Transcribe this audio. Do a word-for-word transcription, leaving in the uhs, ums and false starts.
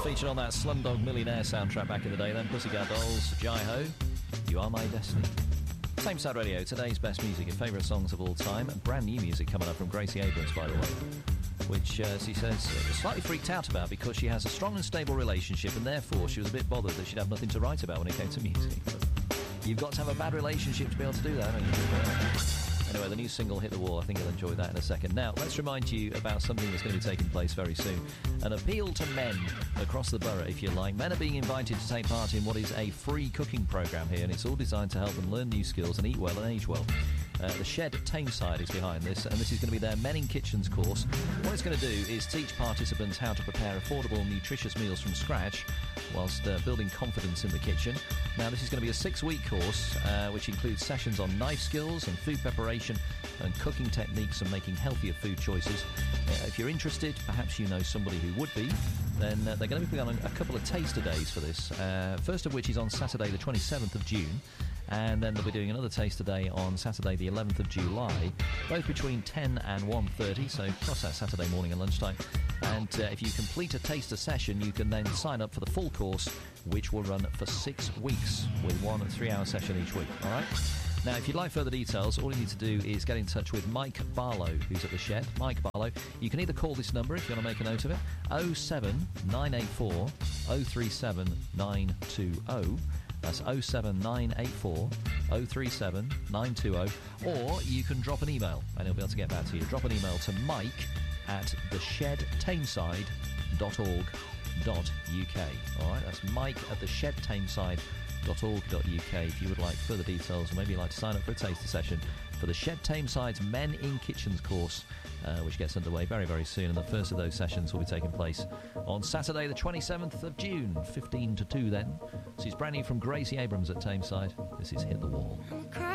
Featured on that Slumdog Millionaire soundtrack back in the day then. Pussycat Dolls, Jai-Ho, You Are My Destiny. Same Side Radio, today's best music and favourite songs of all time. And brand new music coming up from Gracie Abrams, by the way, which, uh, she says, was slightly freaked out about because she has a strong and stable relationship and therefore she was a bit bothered that she'd have nothing to write about when it came to music. But you've got to have a bad relationship to be able to do that, haven't you? Anyway, the new single, Hit the Wall, I think you'll enjoy that in a second. Now, let's remind you about something that's going to be taking place very soon. An appeal to men across the borough, if you like. Men are being invited to take part in what is a free cooking programme here, and it's all designed to help them learn new skills and eat well and age well. Uh, the Shed Tameside is behind this, and this is going to be their Men in Kitchens course. What it's going to do is teach participants how to prepare affordable, nutritious meals from scratch whilst uh, building confidence in the kitchen. Now, this is going to be a six-week course, uh, which includes sessions on knife skills and food preparation and cooking techniques and making healthier food choices. Uh, if you're interested, perhaps you know somebody who would be, then uh, they're going to be putting on a, a couple of taster days for this. Uh, first of which is on Saturday the twenty-seventh of June. And then they'll be doing another taster day on Saturday the eleventh of July, both between ten and one thirty, so cross that Saturday morning and lunchtime. And uh, if you complete a taster session, you can then sign up for the full course, which will run for six weeks, with one three-hour session each week, all right? Now, if you'd like further details, all you need to do is get in touch with Mike Barlow, who's at the Shed. Mike Barlow. You can either call this number, if you want to make a note of it, oh seven nine eight four oh three seven nine two oh. That's oh seven nine eight four oh three seven nine two oh. Or you can drop an email, and he'll be able to get back to you. Drop an email to mike at the shed tameside dot org dot u k. All right, that's mike at the shed tameside dot org dot u k if you would like further details, or maybe you'd like to sign up for a taster session for the Shed Tameside's Men in Kitchens course, uh, which gets underway very, very soon. And the first of those sessions will be taking place on Saturday the twenty-seventh of June, fifteen to two then. This is brand new from Gracie Abrams at Tameside. This is Hit the Wall.